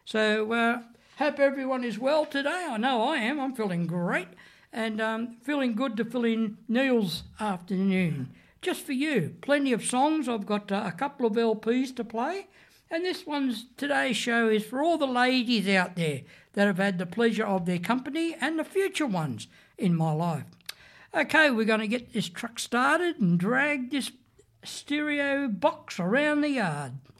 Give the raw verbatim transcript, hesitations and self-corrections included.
So uh, hope everyone is well today. I know I am. I'm feeling great and um, feeling good to fill in Neil's afternoon. Just for you. Plenty of songs. I've got uh, a couple of L Ps to play. And this one's today's show is for all the ladies out there that have had the pleasure of their company and the future ones in my life. Okay, we're going to get this truck started and drag this stereo box around the yard.